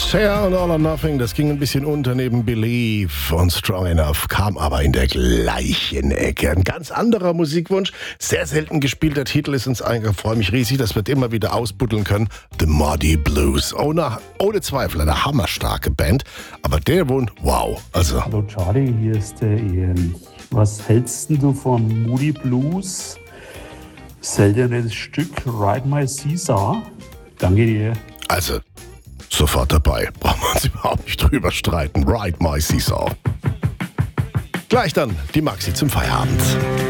Cher und All or Nothing, das ging ein bisschen unter neben Believe und Strong Enough, kam aber in der gleichen Ecke. Ein ganz anderer Musikwunsch, sehr selten gespielter Titel ist uns eingegangen. Freue mich riesig, dass wir den immer wieder ausbuddeln können. The Muddy Blues. Ohne Zweifel eine hammerstarke Band, aber der wohnt, wow. Also. Hallo Charlie, hier ist der Erich. Was hältst du von Moody Blues? Seltenes Stück Ride My Caesar. Danke dir. Also, sofort dabei. Brauchen wir uns überhaupt nicht drüber streiten. Ride My Caesar. Gleich dann die Maxi zum Feierabend.